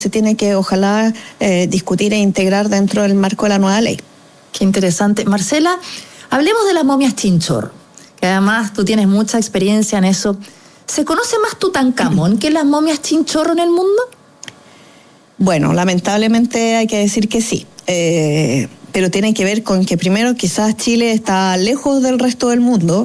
se tiene que, ojalá, discutir e integrar dentro del marco de la nueva ley. Qué interesante. Marcela, hablemos de las momias Chinchorro, que además tú tienes mucha experiencia en eso. ¿Se conoce más Tutankamón que las momias Chinchorro en el mundo? Bueno, lamentablemente hay que decir que sí. Pero tiene que ver con que primero quizás Chile está lejos del resto del mundo,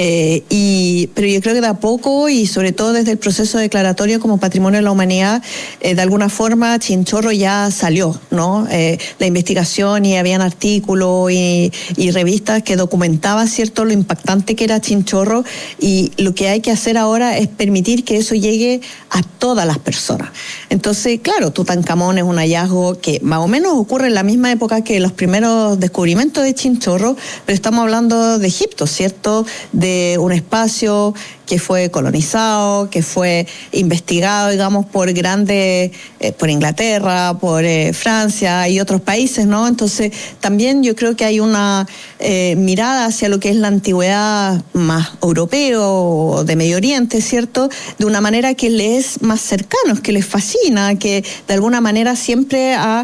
pero yo creo que de a poco y sobre todo desde el proceso declaratorio como Patrimonio de la Humanidad, de alguna forma Chinchorro ya salió, ¿no? La investigación y habían artículos y revistas que documentaban, ¿cierto?, lo impactante que era Chinchorro, y lo que hay que hacer ahora es permitir que eso llegue a todas las personas. Entonces, claro, Tutankamón es un hallazgo que más o menos ocurre en la misma época que los primeros descubrimientos de Chinchorro, pero estamos hablando de Egipto, ¿cierto?, de un espacio que fue colonizado, que fue investigado, digamos, por por Inglaterra, por Francia y otros países, ¿no? Entonces, también yo creo que hay una mirada hacia lo que es la antigüedad más europeo, de Medio Oriente, ¿cierto?, de una manera que les es más cercano, que les fascina, que de alguna manera siempre ha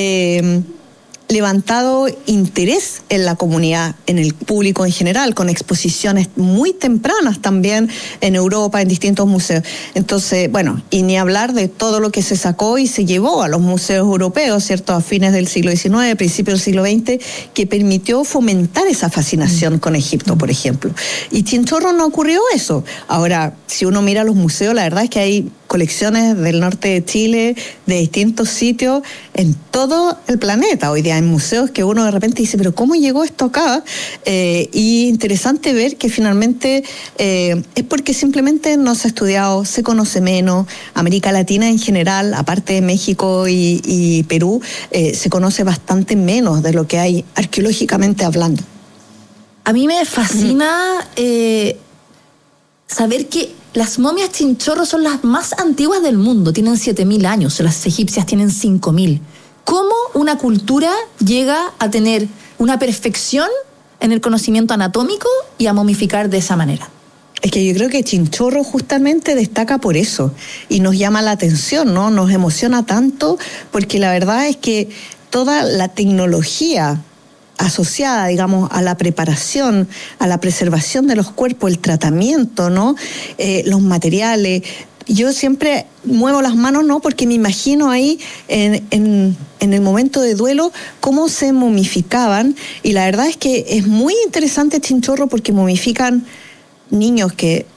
levantado interés en la comunidad, en el público en general, con exposiciones muy tempranas también en Europa, en distintos museos. Entonces, bueno, y ni hablar de todo lo que se sacó y se llevó a los museos europeos, ¿cierto?, a fines del siglo XIX, principios del siglo XX, que permitió fomentar esa fascinación con Egipto, por ejemplo. Y Chinchorro no ocurrió eso. Ahora, si uno mira los museos, la verdad es que hay colecciones del norte de Chile, de distintos sitios en todo el planeta. Hoy día hay museos que uno de repente dice, pero ¿cómo llegó esto acá? Y interesante ver que finalmente es porque simplemente no se ha estudiado, se conoce menos. América Latina en general, aparte de México y Perú, se conoce bastante menos de lo que hay arqueológicamente hablando. A mí me fascina saber que las momias Chinchorro son las más antiguas del mundo, tienen 7.000 años, las egipcias tienen 5.000. ¿Cómo una cultura llega a tener una perfección en el conocimiento anatómico y a momificar de esa manera? Es que yo creo que Chinchorro justamente destaca por eso y nos llama la atención, ¿no? Nos emociona tanto porque la verdad es que toda la tecnología asociada, digamos, a la preparación, a la preservación de los cuerpos, el tratamiento, ¿no? Los materiales. Yo siempre muevo las manos, ¿no?, porque me imagino ahí en el momento de duelo cómo se momificaban, y la verdad es que es muy interesante Chinchorro porque momifican niños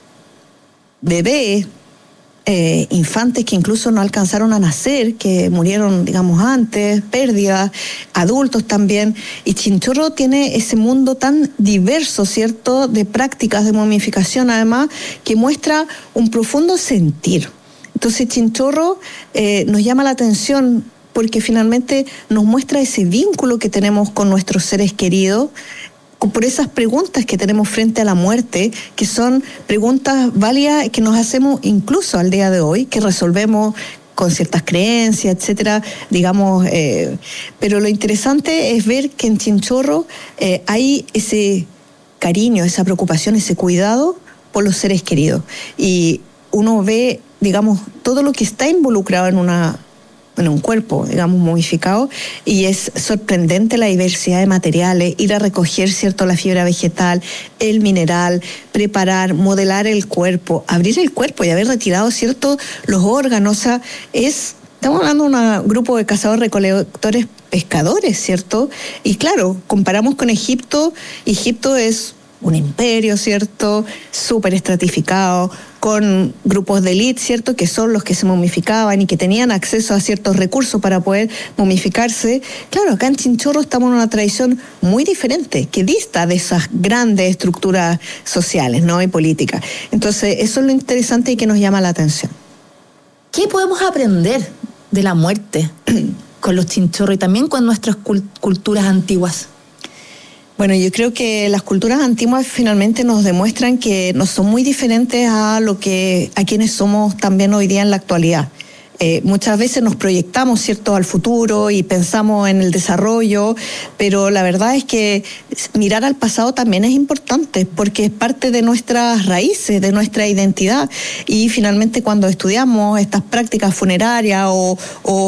bebés, infantes que incluso no alcanzaron a nacer, que murieron, digamos, antes, pérdidas, adultos también. Y Chinchorro tiene ese mundo tan diverso, ¿cierto?, de prácticas de momificación, además, que muestra un profundo sentir. Entonces Chinchorro nos llama la atención porque finalmente nos muestra ese vínculo que tenemos con nuestros seres queridos, por esas preguntas que tenemos frente a la muerte, que son preguntas válidas que nos hacemos incluso al día de hoy, que resolvemos con ciertas creencias, etcétera, digamos, pero lo interesante es ver que en Chinchorro hay ese cariño, esa preocupación, ese cuidado por los seres queridos, y uno ve, digamos, todo lo que está involucrado en un cuerpo, digamos, momificado, y es sorprendente la diversidad de materiales, ir a recoger, ¿cierto?, la fibra vegetal, el mineral, preparar, modelar el cuerpo, abrir el cuerpo y haber retirado, ¿cierto?, los órganos. O sea, estamos hablando de un grupo de cazadores, recolectores, pescadores, ¿cierto? Y claro, comparamos con Egipto es un imperio, ¿cierto?, súper estratificado, con grupos de élite, ¿cierto?, que son los que se momificaban y que tenían acceso a ciertos recursos para poder momificarse. Claro, acá en Chinchorro estamos en una tradición muy diferente, que dista de esas grandes estructuras sociales, ¿no?, y políticas. Entonces, eso es lo interesante y que nos llama la atención. ¿Qué podemos aprender de la muerte con los Chinchorro y también con nuestras culturas antiguas? Bueno, yo creo que las culturas antiguas finalmente nos demuestran que no son muy diferentes a quienes somos también hoy día en la actualidad. Muchas veces nos proyectamos, ¿cierto?, al futuro y pensamos en el desarrollo, pero la verdad es que mirar al pasado también es importante porque es parte de nuestras raíces, de nuestra identidad, y finalmente cuando estudiamos estas prácticas funerarias o